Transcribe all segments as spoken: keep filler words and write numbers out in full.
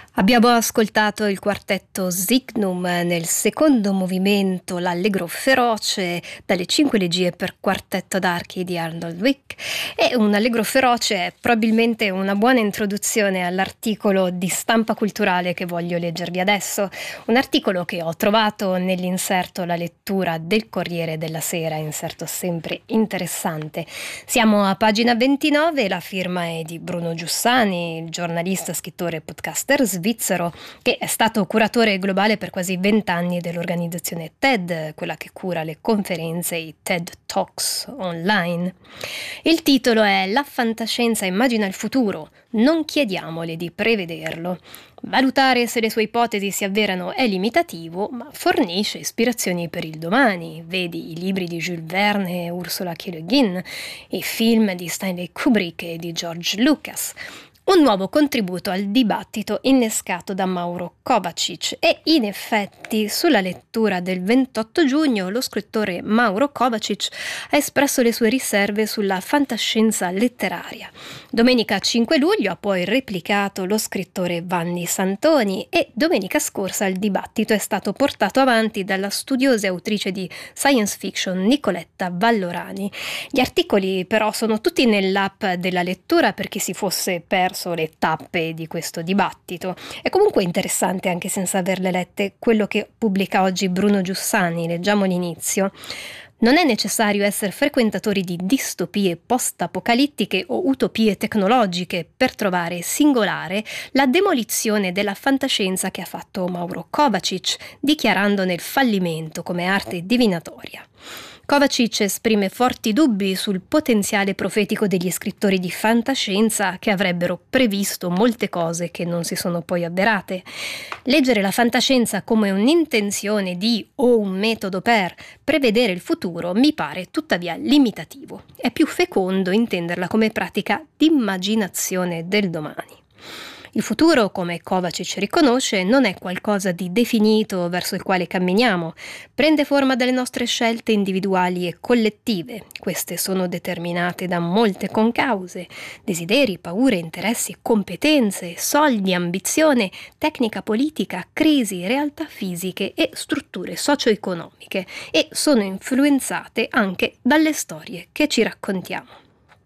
Abbiamo ascoltato il quartetto Signum nel secondo movimento, l'Allegro feroce, dalle cinque elegie per quartetto d'archi di Arnold Wick. E un Allegro feroce è probabilmente una buona introduzione all'articolo di stampa culturale che voglio leggervi adesso. Un articolo che ho trovato nell'inserto La lettura del Corriere della Sera, inserto sempre interessante. Siamo a pagina ventinove, la firma è di Bruno Giussani, il giornalista, scrittore e podcaster svizzero, che è stato curatore globale per quasi vent'anni dell'organizzazione TED, quella che cura le conferenze e i TED Talks online. Il titolo è La fantascienza immagina il futuro, non chiediamole di prevederlo. Valutare se le sue ipotesi si avverano è limitativo, ma fornisce ispirazioni per il domani. Vedi i libri di Jules Verne e Ursula K. Le Guin, i film di Stanley Kubrick e di George Lucas. Un nuovo contributo al dibattito innescato da Mauro Kovačič, e in effetti sulla lettura del ventotto giugno lo scrittore Mauro Kovačič ha espresso le sue riserve sulla fantascienza letteraria. Domenica cinque luglio ha poi replicato lo scrittore Vanni Santoni e domenica scorsa il dibattito è stato portato avanti dalla studiosa e autrice di science fiction Nicoletta Vallorani. Gli articoli però sono tutti nell'app della lettura per chi si fosse perso le tappe di questo dibattito. È comunque interessante, anche senza averle lette, quello che pubblica oggi Bruno Giussani. Leggiamo l'inizio. Non è necessario essere frequentatori di distopie post-apocalittiche o utopie tecnologiche per trovare singolare la demolizione della fantascienza che ha fatto Mauro Kovačič, dichiarandone il fallimento come arte divinatoria. Kovačič esprime forti dubbi sul potenziale profetico degli scrittori di fantascienza che avrebbero previsto molte cose che non si sono poi avverate. Leggere la fantascienza come un'intenzione di o un metodo per prevedere il futuro mi pare tuttavia limitativo. È più fecondo intenderla come pratica di immaginazione del domani. Il futuro, come Kovačič riconosce, non è qualcosa di definito verso il quale camminiamo, prende forma dalle nostre scelte individuali e collettive. Queste sono determinate da molte concause: desideri, paure, interessi, competenze, soldi, ambizione, tecnica politica, crisi, realtà fisiche e strutture socio-economiche, e sono influenzate anche dalle storie che ci raccontiamo.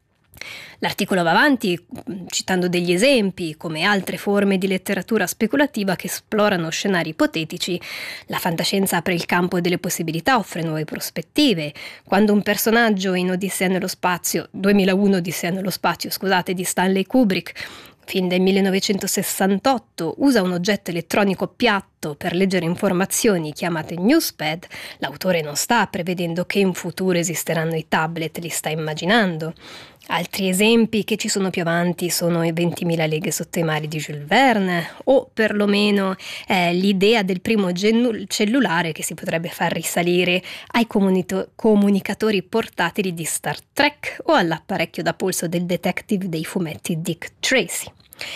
L'articolo va avanti citando degli esempi, come altre forme di letteratura speculativa che esplorano scenari ipotetici. La fantascienza apre il campo delle possibilità, offre nuove prospettive. Quando un personaggio in Odissea nello spazio, duemilauno Odissea nello spazio, scusate, di Stanley Kubrick, film del millenovecentosessantotto, usa un oggetto elettronico piatto per leggere informazioni chiamate newspad, l'autore non sta prevedendo che in futuro esisteranno i tablet, li sta immaginando. Altri esempi che ci sono più avanti sono i ventimila leghe sotto i mari di Jules Verne, o perlomeno eh, l'idea del primo gennu- cellulare che si potrebbe far risalire ai comunito- comunicatori portatili di Star Trek o all'apparecchio da polso del detective dei fumetti Dick Tracy.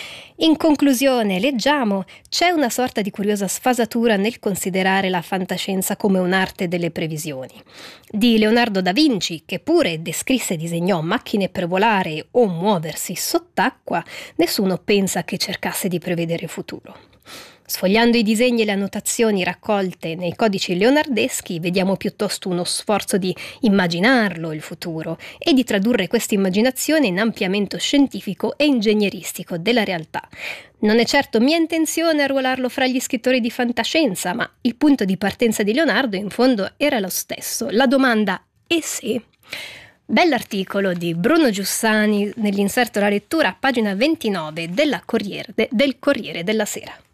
In conclusione, leggiamo: c'è una sorta di curiosa sfasatura nel considerare la fantascienza come un'arte delle previsioni. Di Leonardo da Vinci, che pure descrisse e disegnò macchine per volare o muoversi sott'acqua, nessuno pensa che cercasse di prevedere il futuro. Sfogliando i disegni e le annotazioni raccolte nei codici leonardeschi, vediamo piuttosto uno sforzo di immaginarlo il futuro e di tradurre questa immaginazione in ampliamento scientifico e ingegneristico della realtà. Non è certo mia intenzione arruolarlo fra gli scrittori di fantascienza, ma il punto di partenza di Leonardo in fondo era lo stesso: la domanda "e se?". Bell'articolo di Bruno Giussani nell'inserto La lettura, pagina ventinove della Corriere, de, del Corriere della Sera.